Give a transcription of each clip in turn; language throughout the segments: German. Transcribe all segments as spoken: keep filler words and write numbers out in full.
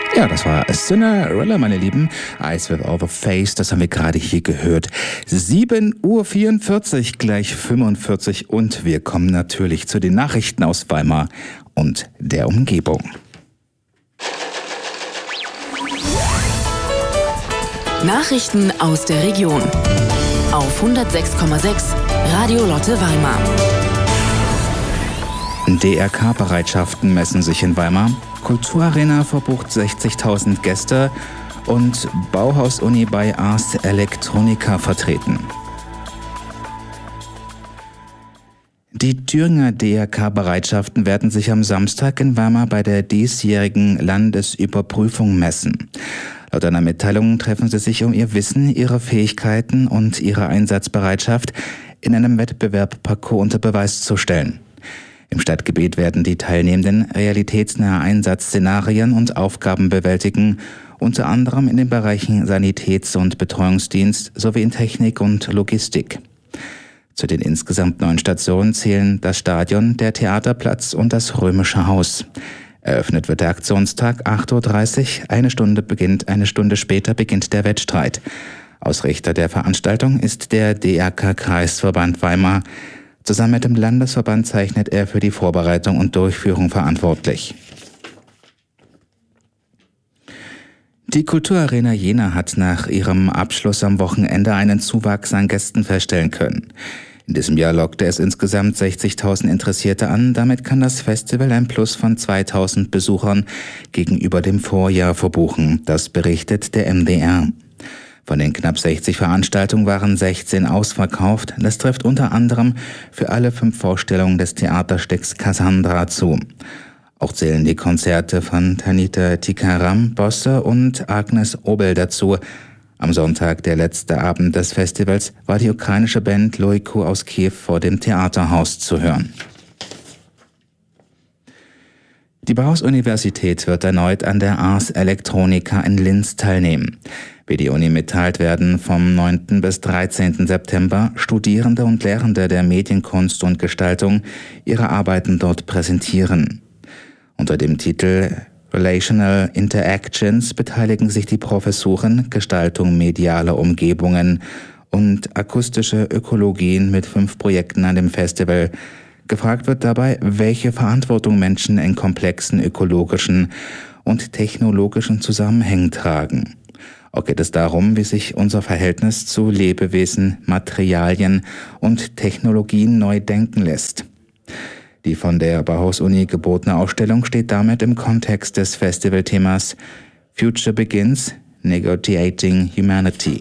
Ja, das war Cinderella, meine Lieben. Eyes with All the Face, das haben wir gerade hier gehört. sieben Uhr vierundvierzig, gleich fünfundvierzig und wir kommen natürlich zu den Nachrichten aus Weimar und der Umgebung. Nachrichten aus der Region auf hundertsechs Komma sechs Radio Lotte Weimar. D R K-Bereitschaften messen sich in Weimar. Kulturarena verbucht sechzigtausend Gäste und Bauhaus-Uni bei Ars Electronica vertreten. Die Thüringer D R K-Bereitschaften werden sich am Samstag in Weimar bei der diesjährigen Landesüberprüfung messen. Laut einer Mitteilung treffen sie sich, um ihr Wissen, ihre Fähigkeiten und ihre Einsatzbereitschaft in einem Wettbewerb Parcours unter Beweis zu stellen. Im Stadtgebiet werden die Teilnehmenden realitätsnahe Einsatzszenarien und Aufgaben bewältigen, unter anderem in den Bereichen Sanitäts- und Betreuungsdienst sowie in Technik und Logistik. Zu den insgesamt neun Stationen zählen das Stadion, der Theaterplatz und das Römische Haus. Eröffnet wird der Aktionstag acht Uhr dreißig, eine Stunde beginnt, eine Stunde später beginnt der Wettstreit. Ausrichter der Veranstaltung ist der D R K-Kreisverband Weimar. Zusammen mit dem Landesverband zeichnet er für die Vorbereitung und Durchführung verantwortlich. Die Kulturarena Jena hat nach ihrem Abschluss am Wochenende einen Zuwachs an Gästen feststellen können. In diesem Jahr lockte es insgesamt sechzigtausend Interessierte an. Damit kann das Festival ein Plus von zweitausend Besuchern gegenüber dem Vorjahr verbuchen. Das berichtet der M D R. Von den knapp sechzig Veranstaltungen waren sechzehn ausverkauft. Das trifft unter anderem für alle fünf Vorstellungen des Theaterstücks Cassandra zu. Auch zählen die Konzerte von Tanita Tikaram, Bosse und Agnes Obel dazu. Am Sonntag, der letzte Abend des Festivals, war die ukrainische Band Loiku aus Kiew vor dem Theaterhaus zu hören. Die Bauhaus-Universität wird erneut an der Ars Electronica in Linz teilnehmen. Wie die Uni mitteilt, werden vom neunten bis dreizehnten September Studierende und Lehrende der Medienkunst und Gestaltung ihre Arbeiten dort präsentieren. Unter dem Titel Relational Interactions beteiligen sich die Professuren Gestaltung medialer Umgebungen und akustische Ökologien mit fünf Projekten an dem Festival. Gefragt wird dabei, welche Verantwortung Menschen in komplexen ökologischen und technologischen Zusammenhängen tragen. Auch geht es darum, wie sich unser Verhältnis zu Lebewesen, Materialien und Technologien neu denken lässt. Die von der Bauhaus-Uni gebotene Ausstellung steht damit im Kontext des Festivalthemas Future Begins – Negotiating Humanity.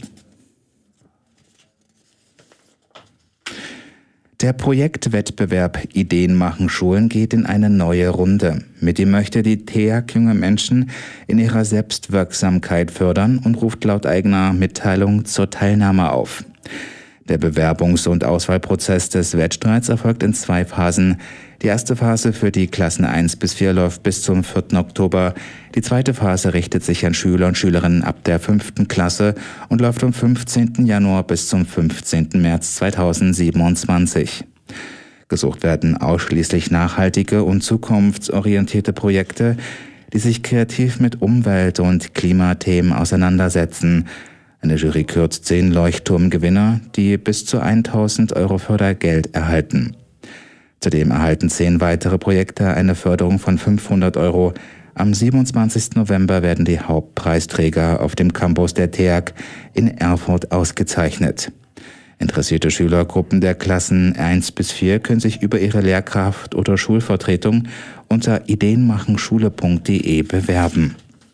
Der Projektwettbewerb Ideen machen Schulen geht in eine neue Runde. Mit ihm möchte die T E A C junge Menschen in ihrer Selbstwirksamkeit fördern und ruft laut eigener Mitteilung zur Teilnahme auf. Der Bewerbungs- und Auswahlprozess des Wettstreits erfolgt in zwei Phasen. Die erste Phase für die Klassen eins bis vier läuft bis zum vierten Oktober. Die zweite Phase richtet sich an Schüler und Schülerinnen ab der fünften Klasse und läuft vom fünfzehnten Januar bis zum fünfzehnten März zweitausendsiebenundzwanzig. Gesucht werden ausschließlich nachhaltige und zukunftsorientierte Projekte, die sich kreativ mit Umwelt- und Klimathemen auseinandersetzen. Eine Jury kürt zehn Leuchtturmgewinner, die bis zu tausend Euro Fördergeld erhalten. Zudem erhalten zehn weitere Projekte eine Förderung von fünfhundert Euro. Am siebenundzwanzigsten November werden die Hauptpreisträger auf dem Campus der T E A C in Erfurt ausgezeichnet. Interessierte Schülergruppen der Klassen eins bis vier können sich über ihre Lehrkraft oder Schulvertretung unter ideenmachenschule punkt de bewerben.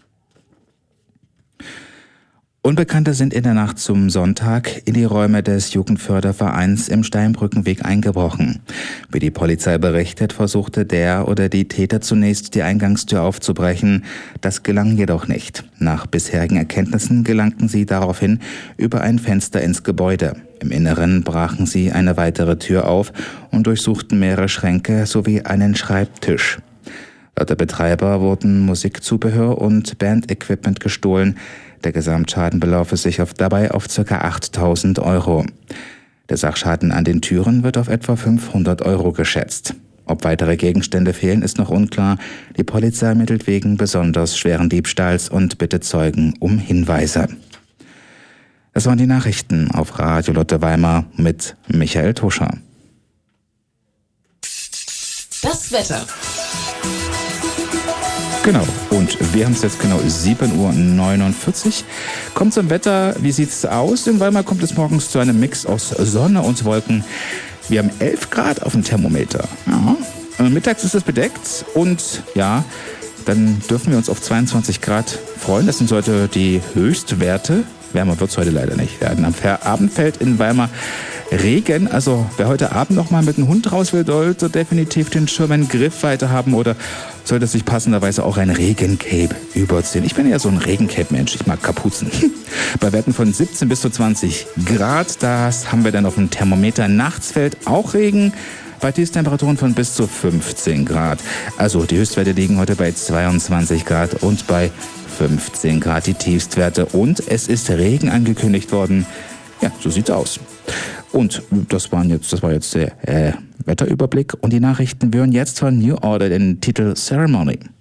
Unbekannte sind in der Nacht zum Sonntag in die Räume des Jugendfördervereins im Steinbrückenweg eingebrochen. Wie die Polizei berichtet, versuchte der oder die Täter zunächst die Eingangstür aufzubrechen. Das gelang jedoch nicht. Nach bisherigen Erkenntnissen gelangten sie daraufhin über ein Fenster ins Gebäude. Im Inneren brachen sie eine weitere Tür auf und durchsuchten mehrere Schränke sowie einen Schreibtisch. Laut der Betreiber wurden Musikzubehör und Bandequipment gestohlen. Der Gesamtschaden belaufe sich auf, dabei auf ca. achttausend Euro. Der Sachschaden an den Türen wird auf etwa fünfhundert Euro geschätzt. Ob weitere Gegenstände fehlen, ist noch unklar. Die Polizei ermittelt wegen besonders schweren Diebstahls und bittet Zeugen um Hinweise. Das waren die Nachrichten auf Radio Lotte Weimar mit Michael Tuscher. Das Wetter. Genau, und wir haben es jetzt genau sieben Uhr neunundvierzig. Kommt zum Wetter, wie sieht's aus? In Weimar kommt es morgens zu einem Mix aus Sonne und Wolken. Wir haben elf Grad auf dem Thermometer. Ja. Mittags ist es bedeckt und ja, dann dürfen wir uns auf zweiundzwanzig Grad freuen. Das sind heute die Höchstwerte. Wärmer wird es heute leider nicht werden. Am Abend fällt in Weimar Regen. Also wer heute Abend noch mal mit dem Hund raus will, sollte definitiv den Schirm in Griffweite haben oder sollte sich passenderweise auch ein Regencape überziehen. Ich bin ja so ein Regencape-Mensch. Ich mag Kapuzen. Bei Werten von siebzehn bis zu zwanzig Grad, das haben wir dann auf dem Thermometer. Nachts fällt auch Regen. Bei Tiefstemperaturen von bis zu fünfzehn Grad. Also die Höchstwerte liegen heute bei zweiundzwanzig Grad und bei fünfzehn Grad die Tiefstwerte. Und es ist Regen angekündigt worden. Ja, so sieht's aus. Und das, waren jetzt, das war jetzt der äh, Wetterüberblick. Und die Nachrichten hören jetzt von New Order den Titel Ceremony.